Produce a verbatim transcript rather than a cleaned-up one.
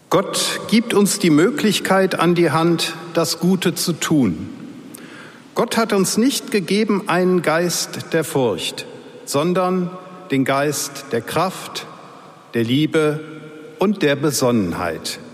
Gott gibt uns die Möglichkeit an die Hand, das Gute zu tun. Gott hat uns nicht gegeben einen Geist der Furcht, sondern den Geist der Kraft, der Liebe und der Besonnenheit.